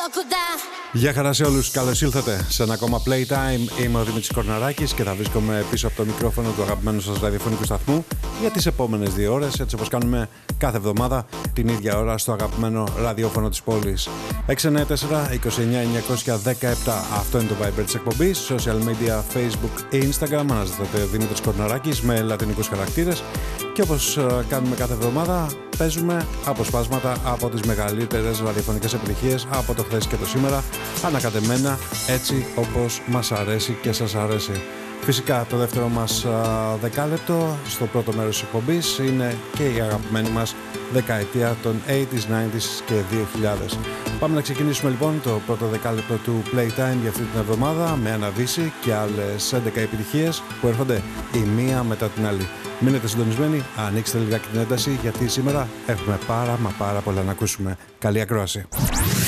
Γεια χαρά σε όλους, καλώς ήλθατε σε ένα ακόμα Playtime. Είμαι ο Δημήτρης Κορναράκης και θα βρίσκομαι πίσω από το μικρόφωνο του αγαπημένου σας ραδιοφωνικού σταθμού για τις επόμενες 2 ώρες, έτσι όπως κάνουμε κάθε εβδομάδα την ίδια ώρα στο αγαπημένο ραδιόφωνο της πόλης. 694-29-917, αυτό είναι το Viber της εκπομπής. Social media, Facebook, Instagram, αναζητάτε Δημήτρης Κορναράκης με λατινικούς χαρακτήρες. Και όπως κάνουμε κάθε εβδομάδα, παίζουμε αποσπάσματα από τις μεγαλύτερες ραδιοφωνικές επιτυχίες από το χθες και το σήμερα, ανακατεμένα έτσι όπως μας αρέσει και σας αρέσει. Φυσικά το δεύτερο μας δεκάλεπτο στο πρώτο μέρος της εκπομπής είναι και η αγαπημένη μας δεκαετία των 80s, 90s και 2000. Πάμε να ξεκινήσουμε λοιπόν το πρώτο δεκάλεπτο του Playtime για αυτή την εβδομάδα με ένα Δύση και άλλες 11 επιτυχίες που έρχονται η μία μετά την άλλη. Μείνετε συντονισμένοι, ανοίξτε λιγάκι την ένταση γιατί σήμερα έχουμε πάρα πολλά να ακούσουμε. Καλή ακρόαση.